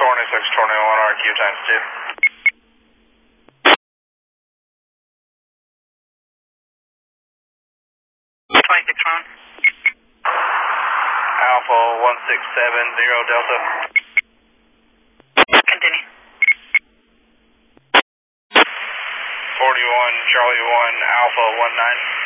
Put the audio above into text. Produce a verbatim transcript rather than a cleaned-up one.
twenty-six twenty-one R Q times two. twenty-six one. Alpha one six seven zero Delta. Continue. forty-one Charlie one Alpha one nine.